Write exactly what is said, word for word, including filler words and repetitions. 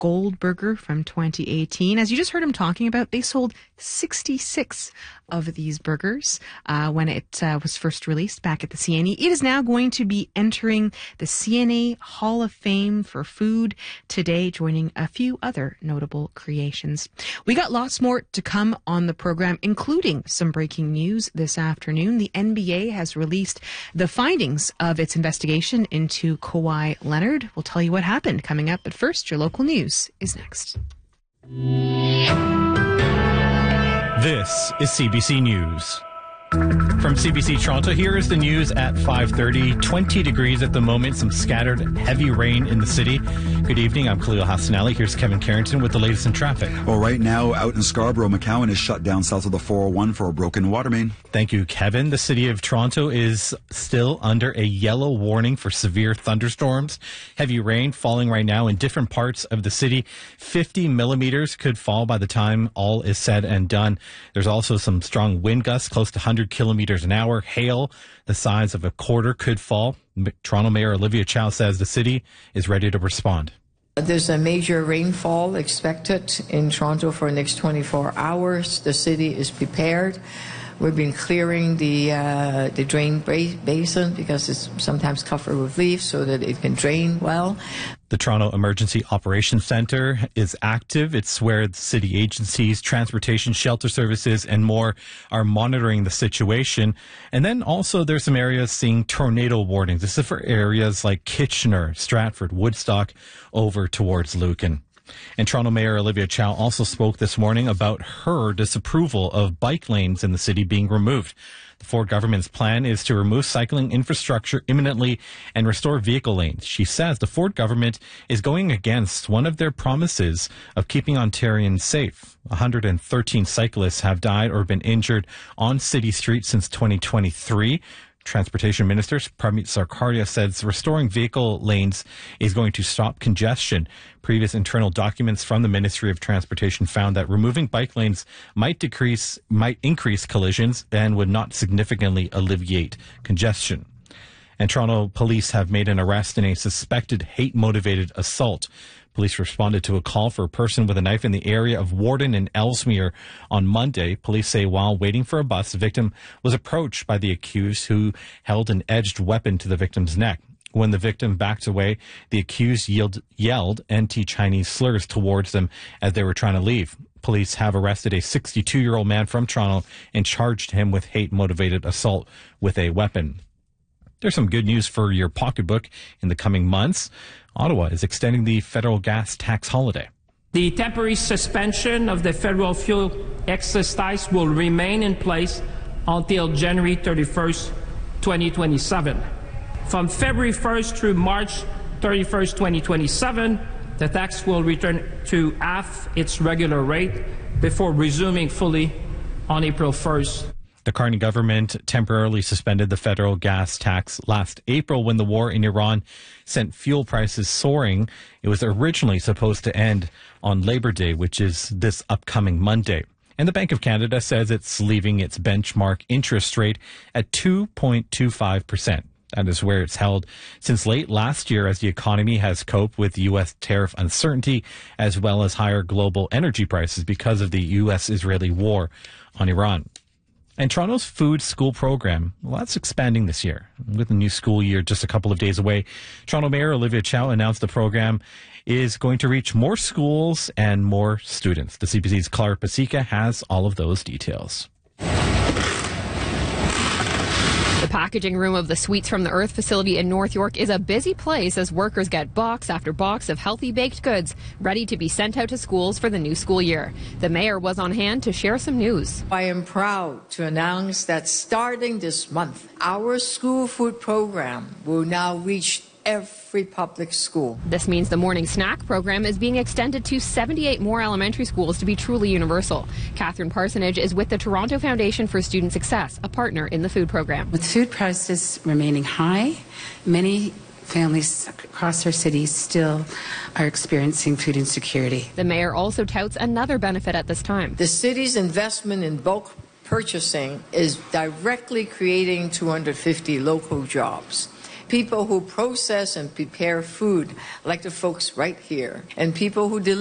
Gold Burger from twenty eighteen. As you just heard him talking about, they sold sixty-six of these burgers uh, when it uh, was first released back at the C N E. It is now going to be entering the C N A Hall of Fame for food today, joining a few other notable creations. We got lots more to come on the program, including some breaking news this afternoon. The N B A has released the findings of its investigation into Kawhi Leonard. We'll tell you what happened coming up, but first, your local news is next. This is C B C News. From C B C Toronto, here is the news at five thirty. twenty degrees at the moment, some scattered heavy rain in the city. Good evening, I'm Khalil Hassanali. Here's Kevin Carrington with the latest in traffic. Well, right now, out in Scarborough, McCowan is shut down south of the four oh one for a broken water main. Thank you, Kevin. The city of Toronto is still under a yellow warning for severe thunderstorms. Heavy rain falling right now in different parts of the city. fifty millimeters could fall by the time all is said and done. There's also some strong wind gusts, close to one hundred kilometers an hour. Hail the size of a quarter could fall. Toronto Mayor Olivia Chow says the city is ready to respond. There's a major rainfall expected in Toronto for the next twenty-four hours. The city is prepared. We've been clearing the uh, the drain basin because it's sometimes covered with leaves so that it can drain well. The Toronto Emergency Operations Centre is active. It's where the city agencies, transportation, shelter services, and more are monitoring the situation. And then also there's some areas seeing tornado warnings. This is for areas like Kitchener, Stratford, Woodstock, over towards Lucan. And Toronto Mayor Olivia Chow also spoke this morning about her disapproval of bike lanes in the city being removed. The Ford government's plan is to remove cycling infrastructure imminently and restore vehicle lanes. She says the Ford government is going against one of their promises of keeping Ontarians safe. one hundred thirteen cyclists have died or been injured on city streets since twenty twenty-three. Transportation Minister Pramit Sarkaria says restoring vehicle lanes is going to stop congestion. Previous internal documents from the Ministry of Transportation found that removing bike lanes might decrease, might increase collisions and would not significantly alleviate congestion. And Toronto police have made an arrest in a suspected hate-motivated assault. Police responded to a call for a person with a knife in the area of Warden and Ellesmere on Monday. Police say while waiting for a bus, the victim was approached by the accused who held an edged weapon to the victim's neck. When the victim backed away, the accused yelled, yelled anti-Chinese slurs towards them as they were trying to leave. Police have arrested a sixty-two-year-old man from Toronto and charged him with hate-motivated assault with a weapon. There's some good news for your pocketbook in the coming months. Ottawa is extending the federal gas tax holiday. The temporary suspension of the federal fuel excise tax will remain in place until January thirty-first, twenty twenty-seven. From February first through March thirty-first, twenty twenty-seven, the tax will return to half its regular rate before resuming fully on April first. The Carney government temporarily suspended the federal gas tax last April when the war in Iran sent fuel prices soaring. It was originally supposed to end on Labor Day, which is this upcoming Monday. And the Bank of Canada says it's leaving its benchmark interest rate at two point two five percent. That is where it's held since late last year as the economy has coped with U S tariff uncertainty as well as higher global energy prices because of the U S-Israeli war on Iran. And Toronto's food school program, well, that's expanding this year. With the new school year just a couple of days away, Toronto Mayor Olivia Chow announced the program is going to reach more schools and more students. The C B C's Clara Pasica has all of those details. The packaging room of the Sweets from the Earth facility in North York is a busy place as workers get box after box of healthy baked goods ready to be sent out to schools for the new school year. The mayor was on hand to share some news. I am proud to announce that starting this month, our school food program will now reach every public school. This means the morning snack program is being extended to seventy-eight more elementary schools to be truly universal. Catherine Parsonage is with the Toronto Foundation for Student Success, a partner in the food program. With food prices remaining high, many families across our city still are experiencing food insecurity. The mayor also touts another benefit at this time. The city's investment in bulk purchasing is directly creating two hundred fifty local jobs. people who process and prepare food, like the folks right here, and people who deliver